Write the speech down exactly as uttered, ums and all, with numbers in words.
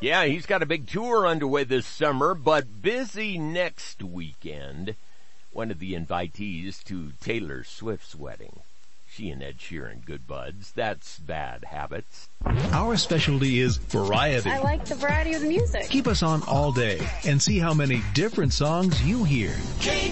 Yeah, he's got a big tour underway this summer, but busy next weekend. One of the invitees to Taylor Swift's wedding. She and Ed Sheeran, good buds. That's Bad Habits. Our specialty is variety. I like the variety of the music. Keep us on all day and see how many different songs you hear.